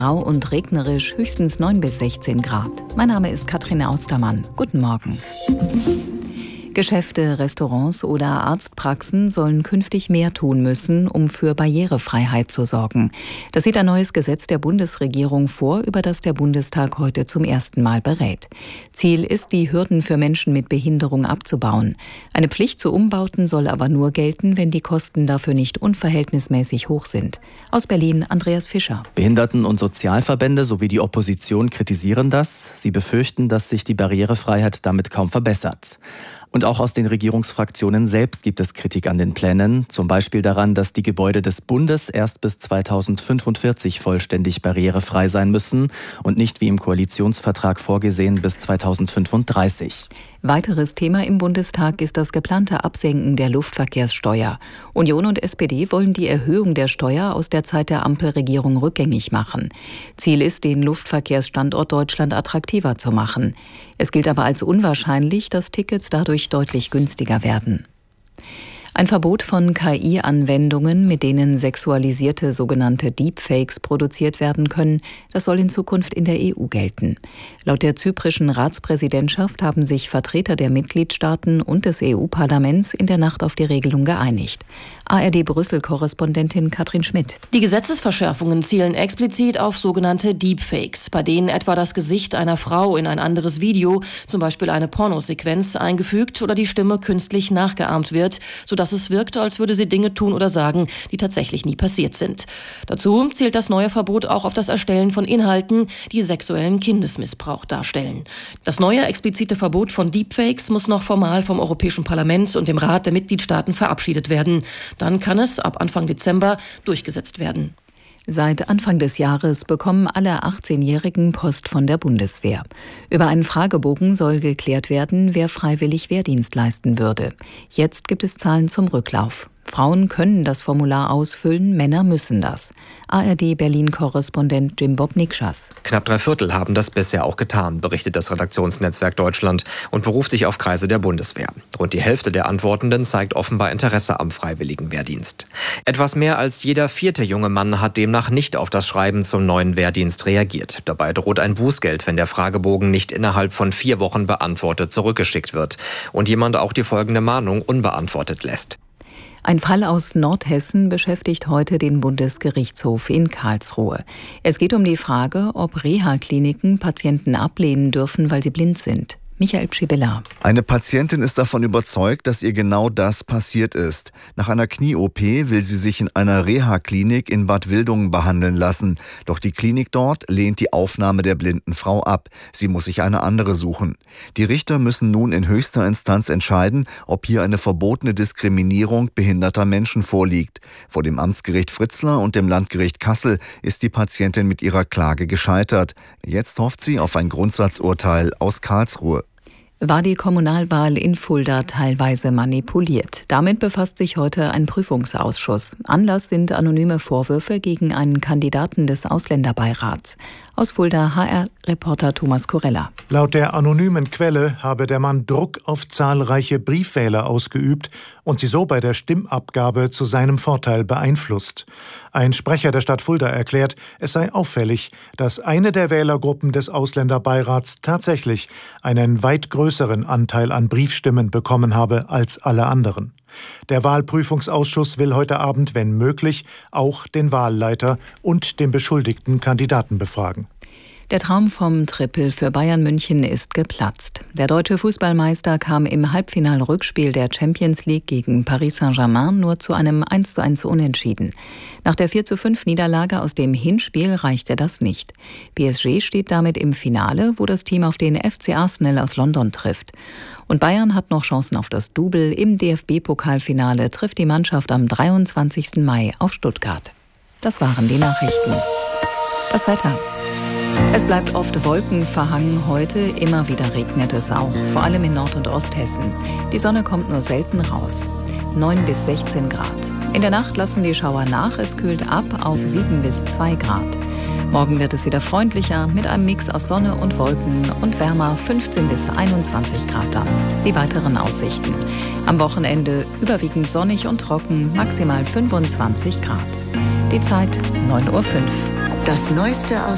Grau und regnerisch, höchstens 9 bis 16 Grad. Mein Name ist Katrin Austermann. Guten Morgen. Geschäfte, Restaurants oder Arztpraxen sollen künftig mehr tun müssen, um für Barrierefreiheit zu sorgen. Das sieht ein neues Gesetz der Bundesregierung vor, über das der Bundestag heute zum ersten Mal berät. Ziel ist, die Hürden für Menschen mit Behinderung abzubauen. Eine Pflicht zu Umbauten soll aber nur gelten, wenn die Kosten dafür nicht unverhältnismäßig hoch sind. Aus Berlin Andreas Fischer. Behinderten- und Sozialverbände sowie die Opposition kritisieren das. Sie befürchten, dass sich die Barrierefreiheit damit kaum verbessert. Und auch aus den Regierungsfraktionen selbst gibt es Kritik an den Plänen, zum Beispiel daran, dass die Gebäude des Bundes erst bis 2045 vollständig barrierefrei sein müssen und nicht wie im Koalitionsvertrag vorgesehen bis 2035. Weiteres Thema im Bundestag ist das geplante Absenken der Luftverkehrssteuer. Union und SPD wollen die Erhöhung der Steuer aus der Zeit der Ampelregierung rückgängig machen. Ziel ist, den Luftverkehrsstandort Deutschland attraktiver zu machen. Es gilt aber als unwahrscheinlich, dass Tickets dadurch deutlich günstiger werden. Ein Verbot von KI-Anwendungen, mit denen sexualisierte sogenannte Deepfakes produziert werden können, das soll in Zukunft in der EU gelten. Laut der zyprischen Ratspräsidentschaft haben sich Vertreter der Mitgliedstaaten und des EU-Parlaments in der Nacht auf die Regelung geeinigt. ARD-Brüssel-Korrespondentin Katrin Schmidt. Die Gesetzesverschärfungen zielen explizit auf sogenannte Deepfakes, bei denen etwa das Gesicht einer Frau in ein anderes Video, zum Beispiel eine Pornosequenz, eingefügt oder die Stimme künstlich nachgeahmt wird, sodass es wirkt, als würde sie Dinge tun oder sagen, die tatsächlich nie passiert sind. Dazu zielt das neue Verbot auch auf das Erstellen von Inhalten, die sexuellen Kindesmissbrauch darstellen. Das neue explizite Verbot von Deepfakes muss noch formal vom Europäischen Parlament und dem Rat der Mitgliedstaaten verabschiedet werden. Dann kann es ab Anfang Dezember durchgesetzt werden. Seit Anfang des Jahres bekommen alle 18-Jährigen Post von der Bundeswehr. Über einen Fragebogen soll geklärt werden, wer freiwillig Wehrdienst leisten würde. Jetzt gibt es Zahlen zum Rücklauf. Frauen können das Formular ausfüllen, Männer müssen das. ARD-Berlin-Korrespondent Jim Bob Nikschas. Knapp 3/4 haben das bisher auch getan, berichtet das Redaktionsnetzwerk Deutschland und beruft sich auf Kreise der Bundeswehr. Rund die Hälfte der Antwortenden zeigt offenbar Interesse am freiwilligen Wehrdienst. Etwas mehr als jeder 4. junge Mann hat demnach nicht auf das Schreiben zum neuen Wehrdienst reagiert. Dabei droht ein Bußgeld, wenn der Fragebogen nicht innerhalb von 4 Wochen beantwortet zurückgeschickt wird und jemand auch die folgende Mahnung unbeantwortet lässt. Ein Fall aus Nordhessen beschäftigt heute den Bundesgerichtshof in Karlsruhe. Es geht um die Frage, ob Reha-Kliniken Patienten ablehnen dürfen, weil sie blind sind. Michael Pschibilla. Eine Patientin ist davon überzeugt, dass ihr genau das passiert ist. Nach einer Knie-OP will sie sich in einer Reha-Klinik in Bad Wildungen behandeln lassen. Doch die Klinik dort lehnt die Aufnahme der blinden Frau ab. Sie muss sich eine andere suchen. Die Richter müssen nun in höchster Instanz entscheiden, ob hier eine verbotene Diskriminierung behinderter Menschen vorliegt. Vor dem Amtsgericht Fritzlar und dem Landgericht Kassel ist die Patientin mit ihrer Klage gescheitert. Jetzt hofft sie auf ein Grundsatzurteil aus Karlsruhe. War die Kommunalwahl in Fulda teilweise manipuliert? Damit befasst sich heute ein Prüfungsausschuss. Anlass sind anonyme Vorwürfe gegen einen Kandidaten des Ausländerbeirats. Aus Fulda HR-Reporter Thomas Kurella. Laut der anonymen Quelle habe der Mann Druck auf zahlreiche Briefwähler ausgeübt und sie so bei der Stimmabgabe zu seinem Vorteil beeinflusst. Ein Sprecher der Stadt Fulda erklärt, es sei auffällig, dass eine der Wählergruppen des Ausländerbeirats tatsächlich einen weit größeren Anteil an Briefstimmen bekommen habe als alle anderen. Der Wahlprüfungsausschuss will heute Abend, wenn möglich, auch den Wahlleiter und den beschuldigten Kandidaten befragen. Der Traum vom Triple für Bayern München ist geplatzt. Der deutsche Fußballmeister kam im Halbfinal-Rückspiel der Champions League gegen Paris Saint-Germain nur zu einem 1:1 Unentschieden. Nach der 4:5-Niederlage aus dem Hinspiel reichte das nicht. PSG steht damit im Finale, wo das Team auf den FC Arsenal aus London trifft. Und Bayern hat noch Chancen auf das Double. Im DFB-Pokalfinale trifft die Mannschaft am 23. Mai auf Stuttgart. Das waren die Nachrichten. Das Wetter. Es bleibt oft wolkenverhangen heute, immer wieder regnet es auch, vor allem in Nord- und Osthessen. Die Sonne kommt nur selten raus. 9 bis 16 Grad. In der Nacht lassen die Schauer nach, es kühlt ab auf 7 bis 2 Grad. Morgen wird es wieder freundlicher mit einem Mix aus Sonne und Wolken und wärmer 15 bis 21 Grad dann. Die weiteren Aussichten. Am Wochenende überwiegend sonnig und trocken, maximal 25 Grad. Die Zeit 9:05 Uhr. Das Neueste aus